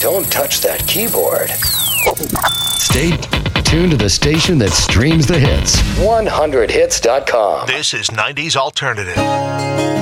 Don't touch that keyboard. Stay tuned to the station that streams the hits. 100hits.com. This is 90s Alternative.